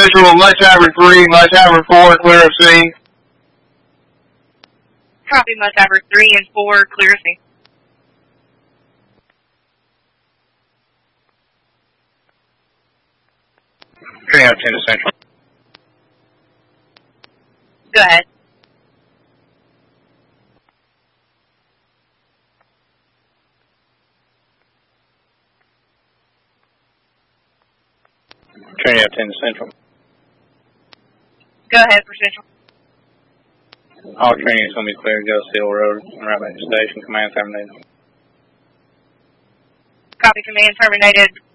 Central, Lunch Harbor 3, Lunch Harbor 4, clear of scene. Copy, Lunch Harbor 3 and 4, clear of scene. Training out 10 to Central. Go ahead. Training out 10 to Central. Go ahead for Central. All training is going to be clear. Go Steel Road and right back to station. Command terminated. Copy, command terminated.